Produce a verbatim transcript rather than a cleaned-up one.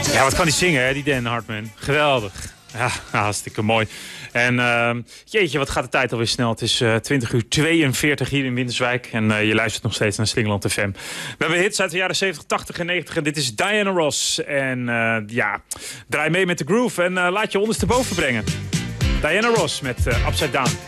Ja, wat kan hij zingen, hè, die Dan Hartman. Geweldig. Ja, hartstikke mooi. En uh, jeetje, wat gaat de tijd alweer snel. Het is uh, twintig uur tweeënveertig hier in Winterswijk. En uh, je luistert nog steeds naar Slingerland F M. We hebben hits uit de jaren zeventig, tachtig en negentig. En dit is Diana Ross. En uh, ja, draai mee met de groove. En uh, laat je ondersteboven brengen. Diana Ross met uh, Upside Down.